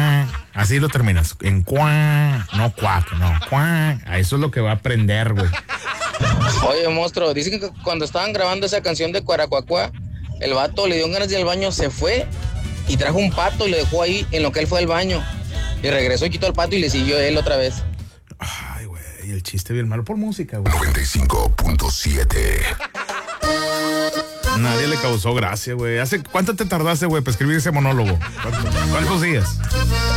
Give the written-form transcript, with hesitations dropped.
cuá. Así lo terminas. En cuá. No cuac, no. Cuá. Eso es lo que va a aprender, güey. Oye, monstruo, dicen que cuando estaban grabando esa canción de Cuaracuacuá, el vato le dio ganas de ir al baño, se fue y trajo un pato y lo dejó ahí en lo que él fue al baño. Y regresó y quitó el pato y le siguió él otra vez. Ay, güey, el chiste bien malo por música, güey. 95.7. Nadie le causó gracia, güey. ¿Cuánto te tardaste, güey, para escribir ese monólogo? ¿Cuántos días?